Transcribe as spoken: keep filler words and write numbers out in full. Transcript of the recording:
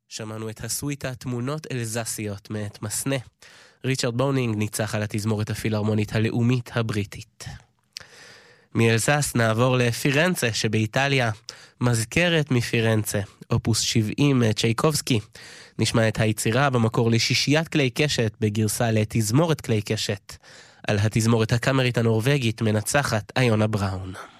שמענו את הסוויטה תמונות אלזסיות מאת מסנה. ריצ'רד בונינג ניצח על התזמורת הפילהרמונית הלאומית הבריטית. מאלזס נעבור לפירנצה שבאיטליה. מזכרת מפירנצה, אופוס שבעים צ'ייקובסקי. נשמע את היצירה במקור לשישיית כלי קשת בגרסה לתזמורת כלי קשת. על התזמורת הקאמרית הנורווגית מנצחת איונה בראון.